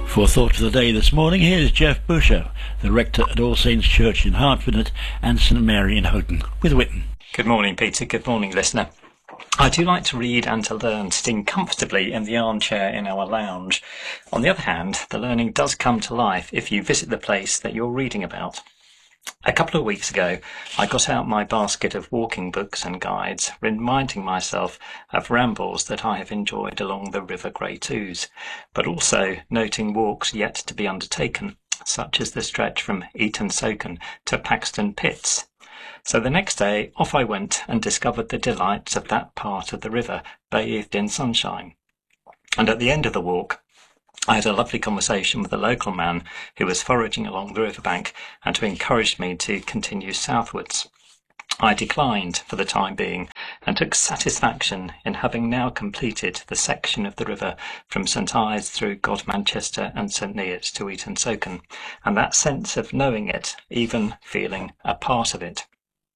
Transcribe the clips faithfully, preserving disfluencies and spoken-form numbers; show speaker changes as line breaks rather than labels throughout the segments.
For Thought of the Day this morning, here's Jeff Busher, the rector at All Saints Church in Hertfordshire and St Mary in Houghton, with Whitton.
Good morning, Peter. Good morning, listener. I do like to read and to learn sitting comfortably in the armchair in our lounge. On the other hand, the learning does come to life if you visit the place that you're reading about. A couple of weeks ago, I got out my basket of walking books and guides, reminding myself of rambles that I have enjoyed along the River Great Ouse, but also noting walks yet to be undertaken, such as the stretch from Eaton Soken to Paxton Pits. So the next day, off I went and discovered the delights of that part of the river, bathed in sunshine. And at the end of the walk, I had a lovely conversation with a local man who was foraging along the riverbank and who encouraged me to continue southwards. I declined for the time being and took satisfaction in having now completed the section of the river from St Ives through Godmanchester and St Neots to Eaton Soken, and that sense of knowing it, even feeling a part of it.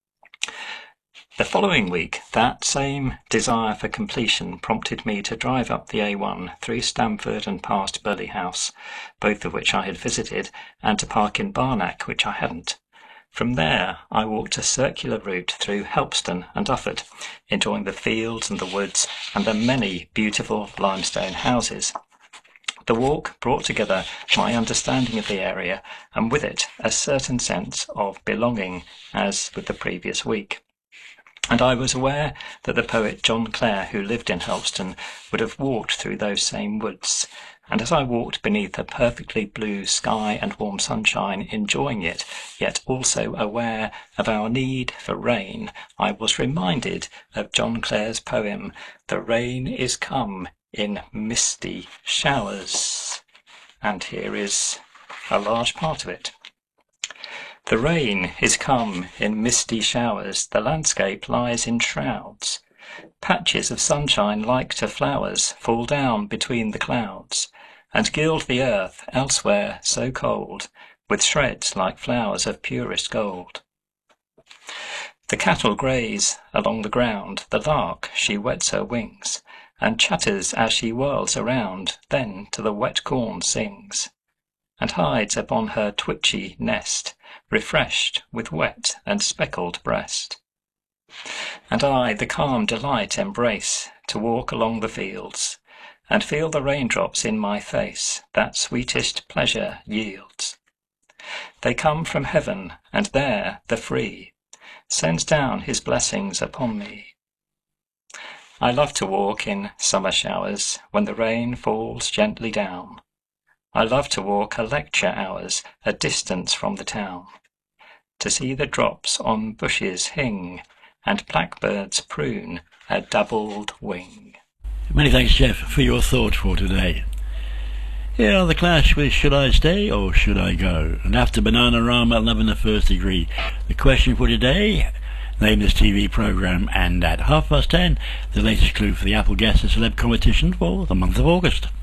The following week, that same desire for completion prompted me to drive up the A one through Stamford and past Burley House, both of which I had visited, and to park in Barnack, which I hadn't. From there, I walked a circular route through Helpston and Ufford, enjoying the fields and the woods and the many beautiful limestone houses. The walk brought together my understanding of the area, and with it a certain sense of belonging, as with the previous week. And I was aware that the poet John Clare, who lived in Helpston, would have walked through those same woods. And as I walked beneath a perfectly blue sky and warm sunshine, enjoying it, yet also aware of our need for rain, I was reminded of John Clare's poem, "The rain is come in misty showers." And here is a large part of it. The rain is come in misty showers, the landscape lies in shrouds. Patches of sunshine like to flowers fall down between the clouds, and gild the earth, elsewhere so cold, with shreds like flowers of purest gold. The cattle graze along the ground, the lark, she wets her wings, and chatters as she whirls around, then to the wet corn sings, and hides upon her twitchy nest, refreshed with wet and speckled breast. And I the calm delight embrace, to walk along the fields, and feel the raindrops in my face, that sweetest pleasure yields. They come from heaven, and there the free sends down his blessings upon me. I love to walk in summer showers, when the rain falls gently down. I love to walk a lecture hours, a distance from the town, to see the drops on bushes hing, and blackbirds prune a doubled wing.
Many thanks, Jeff, for your thought for today. Here are The Clash with Should I Stay or Should I Go? And after Bananarama, Love in the First Degree, the question for today, name this T V programme, and at half past ten, the latest clue for the Apple Guess the Celeb competition for the month of August.